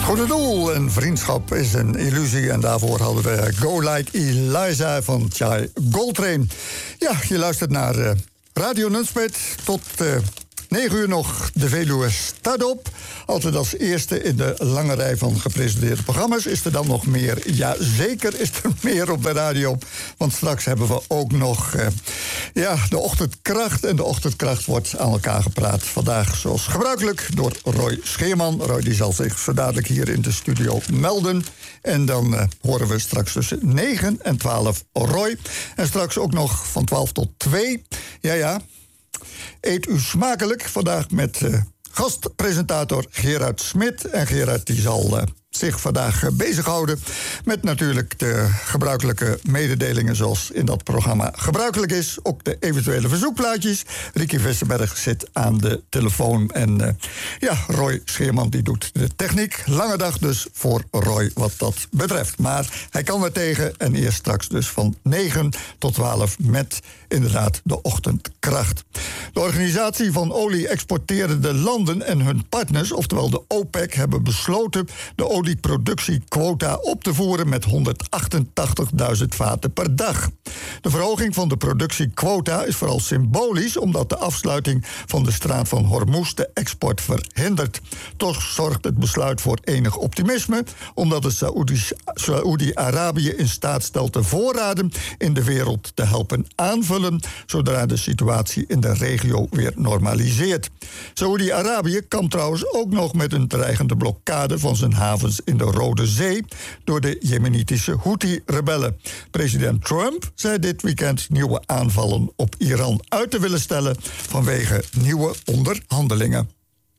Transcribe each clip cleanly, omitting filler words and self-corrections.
Goede doel en vriendschap is een illusie. En daarvoor hadden we Go Like Eliza van Chai Goldtrain. Ja, je luistert naar Radio Nunspeet. Tot 9 uur nog de Veluwe staat op. Altijd als eerste in de lange rij van gepresenteerde programma's. Is er dan nog meer? Ja, zeker is er meer op de radio. Want straks hebben we ook nog de ochtendkracht. En de ochtendkracht wordt aan elkaar gepraat. Vandaag zoals gebruikelijk door Roy Scheerman. Roy die zal zich zo dadelijk hier in de studio melden. En dan horen we straks tussen 9 en 12 Roy. En straks ook nog van 12 tot 2. Ja. Eet u smakelijk. Vandaag met gastpresentator Gerard Smit. En Gerard die zal zich vandaag bezighouden met natuurlijk de gebruikelijke mededelingen zoals in dat programma gebruikelijk is. Ook de eventuele verzoekplaatjes. Ricky Vissenberg zit aan de telefoon. En Roy Scheerman die doet de techniek. Lange dag dus voor Roy wat dat betreft. Maar hij kan er tegen. En eerst straks dus van 9 tot 12 met inderdaad de ochtendkracht. De organisatie van olie-exporterende landen en hun partners, oftewel de OPEC, hebben besloten de olieproductiequota op te voeren met 188.000 vaten per dag. De verhoging van de productiequota is vooral symbolisch, omdat de afsluiting van de straat van Hormuz de export verhindert. Toch zorgt het besluit voor enig optimisme, omdat het Saoedi-Arabië in staat stelt de voorraden in de wereld te helpen aanvullen, zodra de situatie in de regio weer normaliseert. Saoedi-Arabië kampt trouwens ook nog met een dreigende blokkade van zijn havens in de Rode Zee door de jemenitische Houthi-rebellen. President Trump zei dit weekend nieuwe aanvallen op Iran uit te willen stellen vanwege nieuwe onderhandelingen.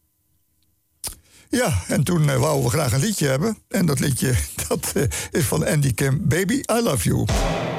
Ja, en toen wouden we graag een liedje hebben. En dat liedje dat is van Andy Kim, Baby, I Love You.